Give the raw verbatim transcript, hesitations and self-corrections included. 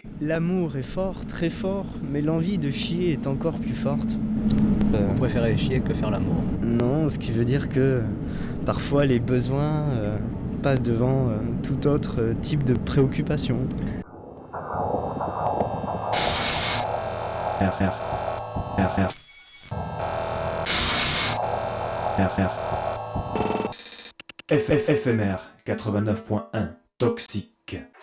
L'amour est fort, très fort, mais l'envie de chier est encore plus forte. Euh, On préférait chier que faire l'amour. Non, ce qui veut dire que euh, parfois les besoins euh, passent devant euh, tout autre euh, type de préoccupation. R R R R R R F F F M R quatre-vingt-neuf point un Toxique.